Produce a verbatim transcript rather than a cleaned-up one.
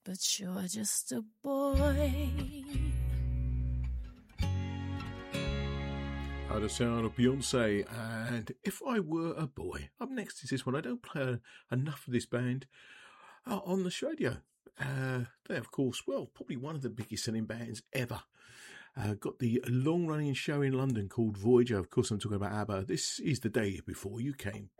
but you're just a boy. How the sound of Beyonce and If I Were a Boy. Up next is this one. I don't play enough of this band uh, on the radio. Uh, they, of course, well, probably one of the biggest selling bands ever. Uh, got the long-running show in London called Voyager. Of course, I'm talking about ABBA. This is The Day Before You Came.